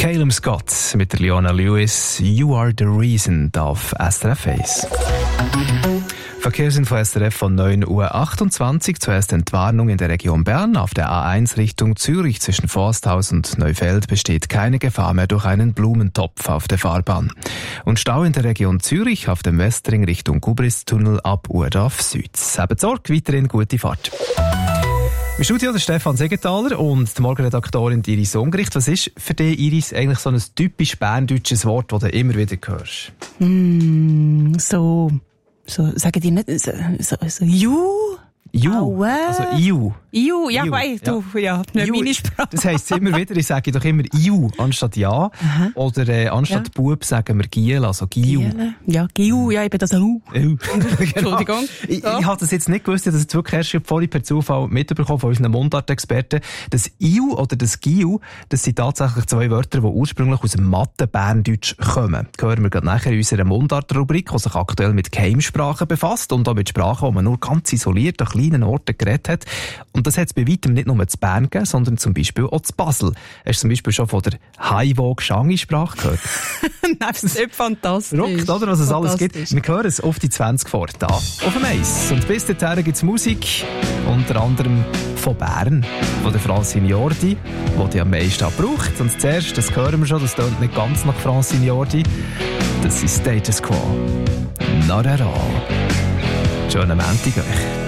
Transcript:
Calum Scott mit der Leona Lewis, You Are The Reason, auf SRF 1. Verkehrsinfo SRF von 9.28 Uhr. Zuerst Entwarnung in der Region Bern. Auf der A1 Richtung Zürich zwischen Forsthaus und Neufeld besteht keine Gefahr mehr durch einen Blumentopf auf der Fahrbahn. Und Stau in der Region Zürich auf dem Westring Richtung Gubristunnel ab Urdorf Süd. Habt Sorge, weiterhin gute Fahrt. Im Studio der Stefan Segenthaler und die Morgenredaktorin Iris Ungericht. Was ist für dich, Iris, eigentlich so ein typisch berndeutsches Wort, das du immer wieder hörst? So, sagen die nicht, so, Ju? Ju, also Iu. Iu, ja, weißt du, ja, nicht meine Sprache. Das heisst immer wieder, ich sage doch immer Iu anstatt Ja. Aha. Oder anstatt ja. Bub sagen wir Giel, also Giu. Ja, Giu, ja, eben das Entschuldigung. Ich habe das jetzt nicht gewusst, dass ich das wirklich erst vorhin per Zufall mitbekommen von unseren Mundartexperten. Das Iu oder das Giu, das sind tatsächlich zwei Wörter, die ursprünglich aus dem matten Berndeutsch kommen. Das hören wir gerade nachher in unserer Mundart-Rubrik, die sich aktuell mit Geheimsprachen befasst und auch mit Sprachen, die man nur ganz isoliert an kleinen Orten geredet hat. Und das hat es bei weitem nicht nur zu Bern gegeben, sondern zum Beispiel auch zu Basel. Hast du zum Beispiel schon von der Haiwo-Gshangi-Sprache gehört? Nein, das ist nicht fantastisch. Verrückt, oder? Was es alles gibt. Wir hören es auf die 20 vor, da auf dem Eis. Und bis dahin gibt es Musik, unter anderem von Bern, von der Francine Jordi, die die am meisten braucht. Und zuerst, das hören wir schon, das tönt nicht ganz nach Francine Jordi, das ist Status Quo. Not at all. Schönen Montag euch.